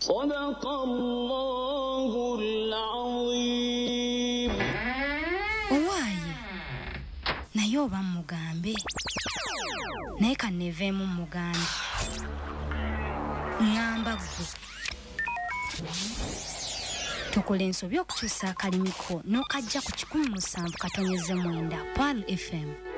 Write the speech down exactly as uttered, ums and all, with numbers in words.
Sadaqallahul azim. Owaaye naye oba mugambe naye kanneeveemu mugambe ngamba ggwe tukola ensobi okukyusa akalimiko n'okajja ku kikumi mu musanvu katonyeze mwenda Pearl F M.